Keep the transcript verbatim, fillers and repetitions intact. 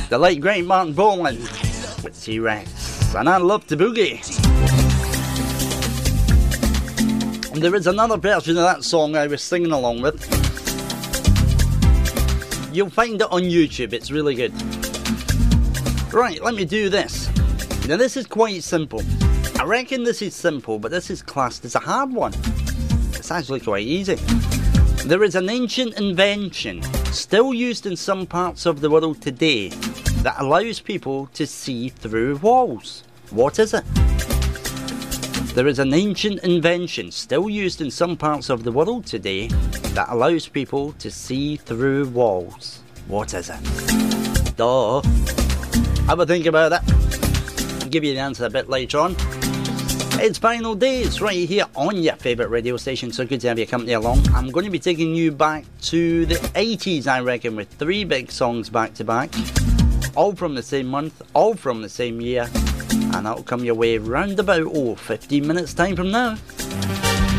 The late great Martin Boland with T-Rex, and I Love to Boogie. And there is another version of that song I was singing along with. You'll find it on YouTube, it's really good. Right, let me do this. Now this is quite simple. I reckon this is simple, but this is classed as a hard one. It's actually quite easy. There is an ancient invention still used in some parts of the world today that allows people to see through walls. What is it? There is an ancient invention still used in some parts of the world today that allows people to see through walls. What is it? Duh. Have a think about that. I'll give you the answer a bit later on. It's Final Days right here on your favourite radio station, so good to have your company along. I'm going to be taking you back to the eighties, I reckon, with three big songs back to back. All from the same month, all from the same year. And that'll come your way round about, oh, fifteen minutes time from now.